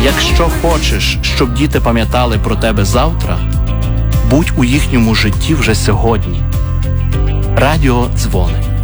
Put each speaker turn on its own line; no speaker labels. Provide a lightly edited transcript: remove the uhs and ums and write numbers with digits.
Якщо хочеш, щоб діти пам'ятали про тебе завтра, будь у їхньому житті вже сьогодні. Радіо Дзвони.